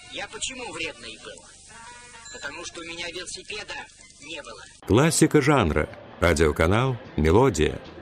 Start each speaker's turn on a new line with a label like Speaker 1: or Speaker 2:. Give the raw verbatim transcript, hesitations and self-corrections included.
Speaker 1: Я почему вредный был? Потому что у меня велосипеда не было.
Speaker 2: Классика жанра. Радиоканал «Мелодия».